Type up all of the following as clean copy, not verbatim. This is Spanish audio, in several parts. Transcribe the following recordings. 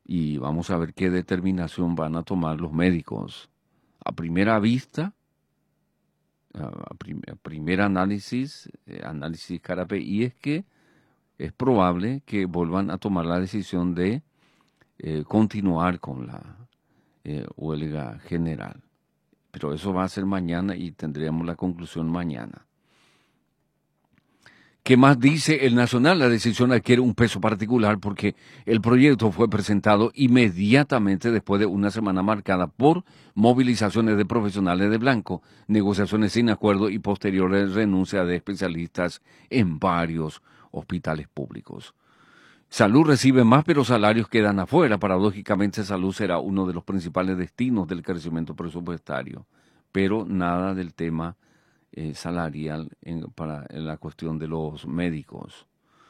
y vamos a ver qué determinación van a tomar los médicos. A primera vista, a primer análisis, análisis cara PI, es que es probable que vuelvan a tomar la decisión de continuar con la huelga general. Pero eso va a ser mañana y tendríamos la conclusión mañana. ¿Qué más dice el Nacional? La decisión adquiere un peso particular porque el proyecto fue presentado inmediatamente después de una semana marcada por movilizaciones de profesionales de blanco, negociaciones sin acuerdo y posteriores renuncias de especialistas en varios hospitales públicos. Salud recibe más, pero salarios quedan afuera. Paradójicamente, salud será uno de los principales destinos del crecimiento presupuestario, pero nada del tema salarial en la cuestión de los médicos.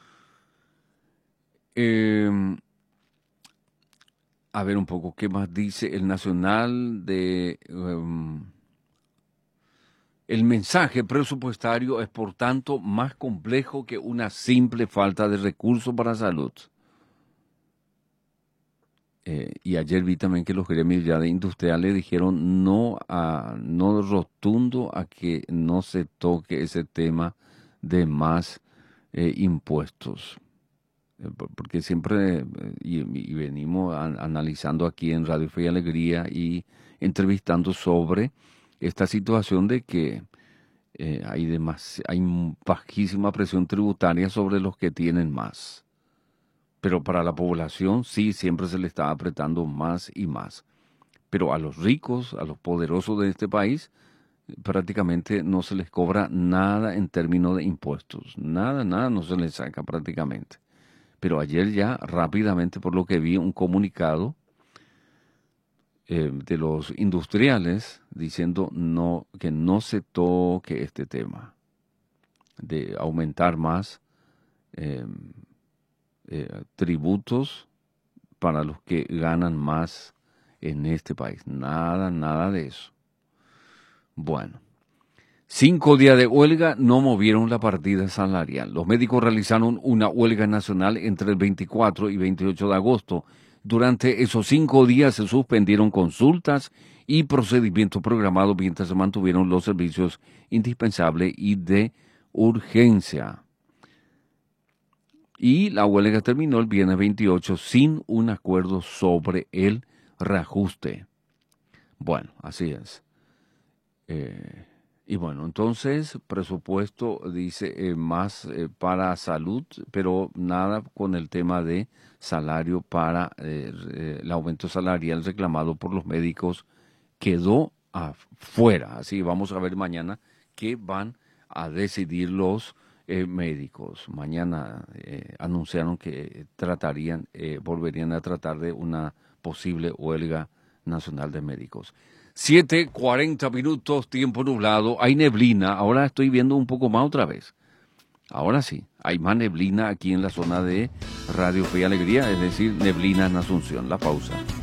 A ver un poco qué más dice el Nacional de... el mensaje presupuestario es, por tanto, más complejo que una simple falta de recursos para salud. Y ayer vi también que los gremios ya de industriales dijeron no rotundo a que no se toque ese tema de más impuestos. Porque siempre, y venimos analizando aquí en Radio Fe y Alegría y entrevistando sobre esta situación de que hay bajísima presión tributaria sobre los que tienen más. Pero para la población sí, siempre se le está apretando más y más. Pero a los ricos, a los poderosos de este país, prácticamente no se les cobra nada en términos de impuestos. Nada no se les saca prácticamente. Pero ayer ya rápidamente, por lo que vi, un comunicado de los industriales diciendo que no se toque este tema de aumentar más tributos para los que ganan más en este país. Nada de eso. Bueno, 5 días de huelga no movieron la partida salarial. Los médicos realizaron una huelga nacional entre el 24 y 28 de agosto. Durante esos 5 días se suspendieron consultas y procedimientos programados mientras se mantuvieron los servicios indispensables y de urgencia. Y la huelga terminó el viernes 28 sin un acuerdo sobre el reajuste. Bueno, así es. Y bueno, entonces, presupuesto dice más para salud, pero nada con el tema de salario para el aumento salarial reclamado por los médicos quedó afuera. Así vamos a ver mañana qué van a decidir los médicos. Mañana anunciaron que volverían a tratar de una posible huelga nacional de médicos. 7:40 minutos, tiempo nublado, hay neblina, ahora estoy viendo un poco más otra vez. Ahora sí, hay más neblina aquí en la zona de Radio Fe y Alegría, es decir, neblina en Asunción. La pausa.